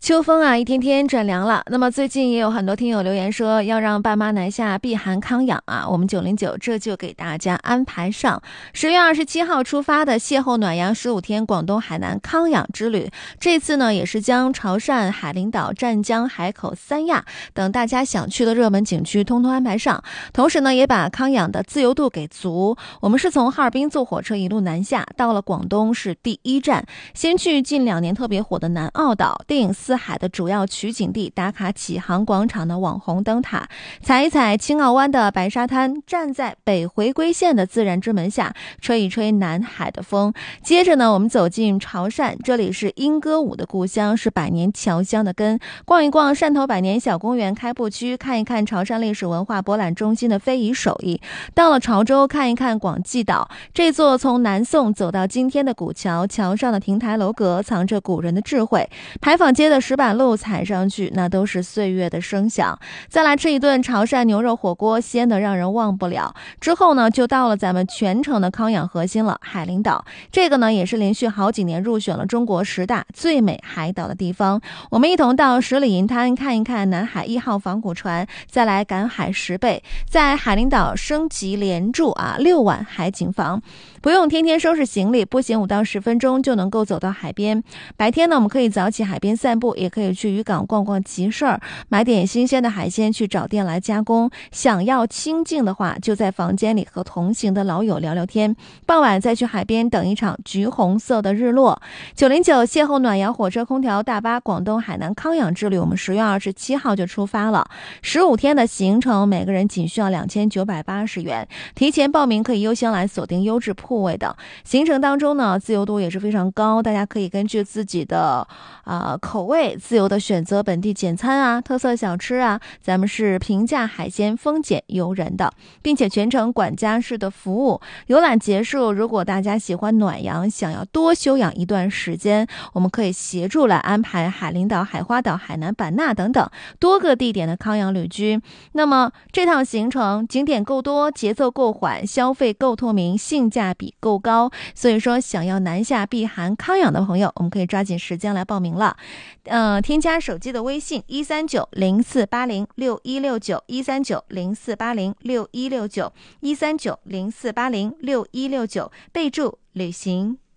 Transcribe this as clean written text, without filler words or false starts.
秋风啊，一天天转凉了。那么最近也有很多听友留言说要让爸妈南下避寒康养啊，我们909这就给大家安排上10月27号出发的邂逅暖阳15天广东海南康养之旅。这次呢也是将潮汕、海陵岛、湛江、海口、三亚等大家想去的热门景区通通安排上，同时呢也把康养的自由度给足。我们是从哈尔滨坐火车一路南下，到了广东是第一站，先去近2年特别火的南澳岛，电影四海的主要取景地，打卡启航广场的网红灯塔，踩一踩青澳湾的白沙滩，站在北回归线的自然之门下，吹一吹南海的风。接着呢，我们走进潮汕，这里是莺歌舞的故乡，是百年侨乡的根。逛一逛汕头百年小公园开埠区，看一看潮汕历史文化博览中心的非遗手艺。到了潮州，看一看广济岛，这座从南宋走到今天的古桥，桥上的亭台楼阁藏着古人的智慧。牌坊街的石板路踩上去，那都是岁月的声响。再来吃一顿潮汕牛肉火锅，鲜得让人忘不了。之后呢，就到了咱们全程的康养核心了，海陵岛。这个呢，也是连续好几年入选了中国10大最美海岛的地方。我们一同到十里银滩看一看南海1号仿古船，再来赶海10倍，在海陵岛升级连住6晚海景房。不用天天收拾行李，步行5到10分钟就能够走到海边。白天呢，我们可以早起海边散步，也可以去渔港逛逛集市儿，买点新鲜的海鲜去找店来加工。想要清静的话，就在房间里和同行的老友聊聊天，傍晚再去海边等一场橘红色的日落。909邂逅暖阳火车空调大巴广东海南康养之旅，我们10月27号就出发了，15天的行程，每个人仅需要2980元。提前报名可以优先来锁定优质铺位的。行程当中呢，自由度也是非常高，大家可以根据自己的口味自由的选择本地简餐特色小吃咱们是平价海鲜丰俭由人的，并且全程管家式的服务。游览结束，如果大家喜欢暖阳，想要多休养一段时间，我们可以协助来安排海陵岛、海花岛、海南版纳等等多个地点的康养旅居。那么这趟行程景点够多，节奏够缓，消费够透明，性价比够高，所以说想要南下避寒康养的朋友，我们可以抓紧时间来报名了。添加手机的微信13904806169，13904806169，13904806169，备注旅行。